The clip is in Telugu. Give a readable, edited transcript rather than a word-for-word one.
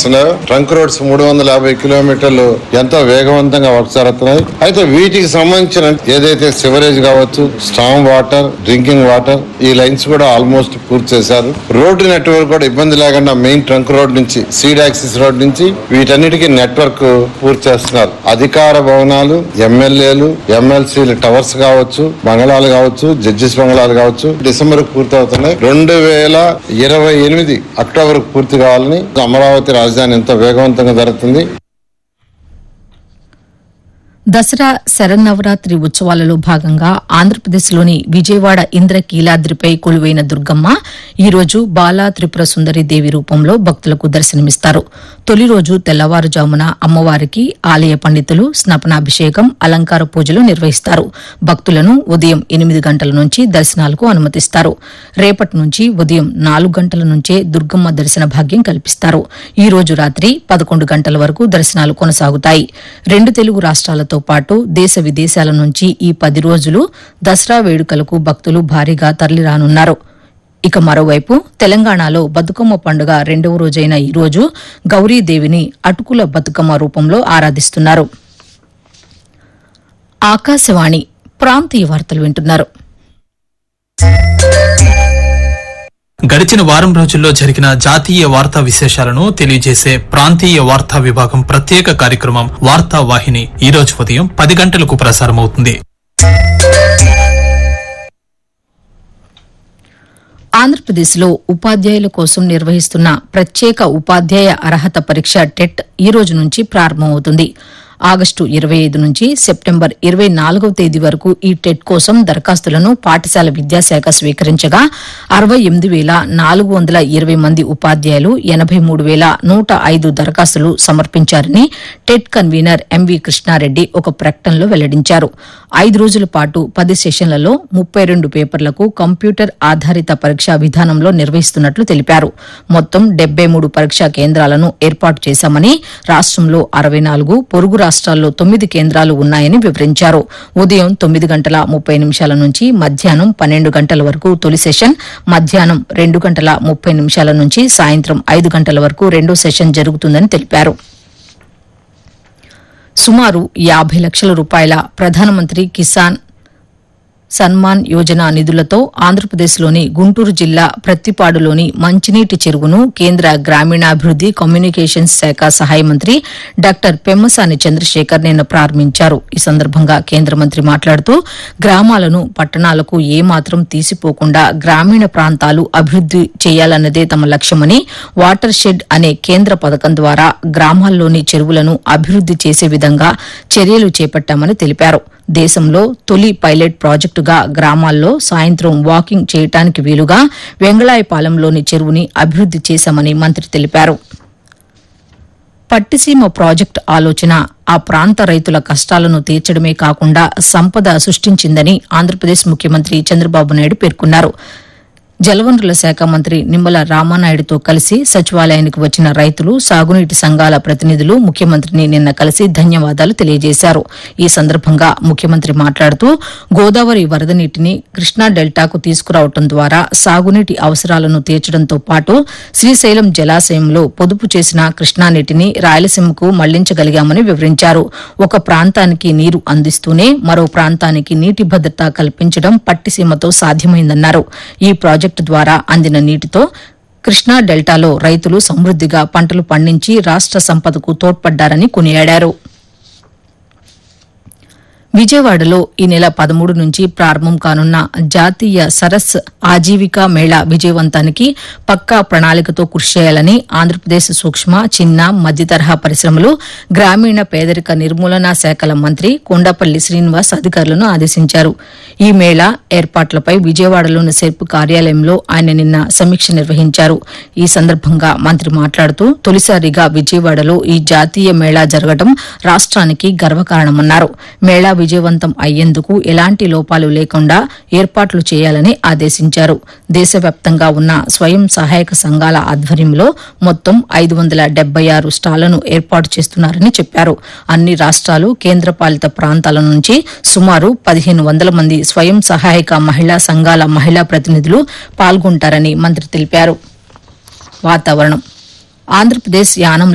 చేస్తున్నాయో ట్రంక్ రోడ్స్ 350 కిలోమీటర్లు ఎంతో వేగవంతంగా వర్క్ జరుగుతున్నాయి. అయితే వీటికి సంబంధించిన ఏదైతే సివరేజ్ కావచ్చు, స్టామ్ వాటర్, డ్రింకింగ్ వాటర్, ఈ లైన్స్ కూడా ఆల్మోస్ట్ పూర్తి చేశారు. రోడ్డు నెట్వర్క్ కూడా ఇబ్బంది లేకుండా మెయిన్ ట్రంక్ రోడ్ నుంచి సీడ్ యాక్సిస్ రోడ్ నుంచి వీటన్నిటికీ నెట్వర్క్ పూర్తి చేస్తున్నారు. అధికార భవనాలు, ఎమ్మెల్యేలు, ఎమ్మెల్సీలు టవర్స్ కావచ్చు, బంగళాలు కావచ్చు, జడ్జిస్ బంగళాలు కావచ్చు డిసెంబర్ పూర్తి అవుతున్నాయి. 2028 అక్టోబర్ పూర్తి కావాలని అమరావతి రాజధాని ఎంతో వేగవంతంగా జరుగుతుంది. దసరా శరన్నవరాత్రి ఉత్సవాలలో భాగంగా ఆంధ్రప్రదేశ్లోని విజయవాడ ఇంద్రకీలాద్రిపై కొలువైన దుర్గమ్మ ఈరోజు బాలా త్రిపుర సుందరి దేవి రూపంలో భక్తులకు దర్శనమిస్తారు. తొలి రోజు తెల్లవారుజామున అమ్మవారికి ఆలయ పండితులు స్నపనాభిషేకం, అలంకార పూజలు నిర్వహిస్తారు. భక్తులను ఉదయం 8 గంటల నుంచి దర్శనాలకు అనుమతిస్తారు. రేపటి నుంచి ఉదయం 4 గంటల నుంచే దుర్గమ్మ దర్శన భాగ్యం కల్పిస్తారు. ఈ రోజు రాత్రి 11 గంటల వరకు దర్శనాలు కొనసాగుతాయి. 2 తెలుగు రాష్ట్రాలతో పాటు దేశ విదేశాల నుంచి ఈ 10 రోజులు దసరా వేడుకలకు భక్తులు భారీగా తరలిరానున్నారు. ఇక మరోవైపు తెలంగాణలో బతుకమ్మ పండుగ 2వ రోజైన ఈ రోజు గౌరీదేవిని అటుకుల బతుకమ్మ రూపంలో ఆరాధిస్తున్నారు. ఆకాశవాణి ప్రాంతీయ వార్తలు వింటున్నారు. గడిచిన వారం రోజుల్లో జరిగిన జాతీయ వార్తా విశేషాలను తెలియజేసే ప్రాంతీయ వార్తా విభాగం ప్రత్యేక కార్యక్రమం వార్తా వాహిని ఈ రోజు ఉదయం 10 గంటలకు ప్రసారమవుతుంది. ఆంధ్రప్రదేశ్లో ఉపాధ్యాయుల కోసం నిర్వహిస్తున్న ప్రత్యేక ఉపాధ్యాయ అర్హత పరీక్ష టెట్ ఈ రోజు నుంచి ప్రారంభమవుతుంది. ఆగస్టు 25 నుంచి సెప్టెంబర్ 24వ తేదీ వరకు ఈ టెట్ కోసం దరఖాస్తులను పాఠశాల విద్యాశాఖ స్వీకరించగా 68,420 మంది ఉపాధ్యాయులు 83,105 దరఖాస్తులు సమర్పించారని టెట్ కన్వీనర్ ఎంవి కృష్ణారెడ్డి ఒక ప్రకటనలో వెల్లడించారు. 5 రోజుల పాటు 10 సెషన్లలో 32 పేపర్లకు కంప్యూటర్ ఆధారిత పరీక్షా విధానంలో నిర్వహిస్తున్నట్లు తెలిపారు. మొత్తం 73 పరీక్షా కేంద్రాలను ఏర్పాటు చేశామని, రాష్టంలో 64, పొరుగు రాష్ట్రాల్లో 9 కేంద్రాలు ఉన్నాయని వివరించారు. ఉదయం 9:30 నుంచి మధ్యాహ్నం 12 గంటల వరకు తొలి సెషన్, మధ్యాహ్నం 2:30 నుంచి సాయంత్రం 5 గంటల వరకు రెండో సెషన్ జరుగుతుందని తెలిపారు. సుమారు 50 లక్షల రూపాయల ప్రధానమంత్రి కిసాన్ సన్మాన్ యోజన నిధులతో ఆంధ్రప్రదేశ్లోని గుంటూరు జిల్లా ప్రత్తిపాడులోని మంచినీటి చెరువును కేంద్ర గ్రామీణాభివృద్ది కమ్యూనికేషన్స్ శాఖ సహాయ మంత్రి డాక్టర్ పెమ్మసాని చంద్రశేఖర్ నిన్న ప్రారంభించారు. ఈ సందర్భంగా కేంద్ర మంత్రి మాట్లాడుతూ గ్రామాలను పట్టణాలకు ఏమాత్రం తీసిపోకుండా గ్రామీణ ప్రాంతాలు అభివృద్ది చేయాలన్నదే తమ లక్ష్యమని, వాటర్ షెడ్ అనే కేంద్ర పథకం ద్వారా గ్రామాల్లోని చెరువులను అభివృద్ది చేసే విధంగా చర్యలు చేపట్టామని తెలిపారు. దేశంలో తొలి పైలట్ ప్రాజెక్టుగా గ్రామాల్లో సాయంత్రం వాకింగ్ చేయడానికి వీలుగా వెంగళాయపాలెంలోని చెరువుని అభివృద్ది చేశామని మంత్రి తెలిపారు. పట్టిసీమ ప్రాజెక్టు ఆలోచన ఆ ప్రాంత రైతుల కష్టాలను తీర్చడమే కాకుండా సంపద సృష్టించిందని ఆంధ్రప్రదేశ్ ముఖ్యమంత్రి చంద్రబాబు నాయుడు పేర్కొన్నారు. జలవనరుల శాఖ మంత్రి నిమ్మల రామానాయుడుతో కలిసి సచివాలయానికి వచ్చిన రైతులు, సాగునీటి సంఘాల ప్రతినిధులు ముఖ్యమంత్రిని నిన్న కలిసి ధన్యవాదాలు తెలియజేశారు. ఈ సందర్భంగా ముఖ్యమంత్రి మాట్లాడుతూ గోదావరి వరద నీటిని కృష్ణా డెల్టాకు తీసుకురావడం ద్వారా సాగునీటి అవసరాలను తీర్చడంతో పాటు శ్రీశైలం జలాశయంలో పొదుపు చేసిన కృష్ణా నీటిని రాయలసీమకు మళ్లించగలిగామని వివరించారు. ఒక ప్రాంతానికి నీరు అందిస్తూనే మరో ప్రాంతానికి నీటి భద్రత కల్పించడం పట్టిసీమతో సాధ్యమైందన్నారు. ఈ ప్రాజెక్టు ద్వారా అందిన నీటితో కృష్ణా డెల్టాలో రైతులు సమృద్దిగా పంటలు పండించి రాష్ట సంపదకు తోడ్పడ్డారని కొనియాడారు. విజయవాడలో ఈ నెల 13 నుంచి ప్రారంభం కానున్న జాతీయ సరస్ ఆజీవికా మేళా విజయవంతానికి పక్కా ప్రణాళికతో కృషి చేయాలని ఆంధ్రప్రదేశ్ సూక్ష్మ, చిన్న, మధ్యతరహా పరిశ్రమలు, గ్రామీణ పేదరిక నిర్మూలనా శాఖల మంత్రి కొండపల్లి శ్రీనివాస్ అధికారులను ఆదేశించారు. ఈ మేళా ఏర్పాట్లపై విజయవాడలోని సెర్ప్ కార్యాలయంలో ఆయన నిన్న సమీక్ష నిర్వహించారు. ఈ సందర్భంగా మంత్రి మాట్లాడుతూ తొలిసారిగా విజయవాడలో ఈ జాతీయ మేళా జరగడం రాష్ట్రానికి గర్వకారణమన్నారు. మేళా విజయవంతం అయ్యేందుకు ఎలాంటి లోపాలు లేకుండా ఏర్పాట్లు చేయాలని ఆదేశించారు. దేశవ్యాప్తంగా ఉన్న స్వయం సహాయక సంఘాల ఆధ్వర్యంలో మొత్తం 576 స్టాళ్లను ఏర్పాటు చేస్తున్నారని చెప్పారు. అన్ని రాష్ట్రాలు, కేంద్రపాలిత ప్రాంతాల నుంచి సుమారు 1500 మంది స్వయం సహాయక మహిళా సంఘాల మహిళా ప్రతినిధులు పాల్గొంటారని మంత్రి తెలిపారు. వాతావరణం. ఆంధ్రప్రదేశ్ యానం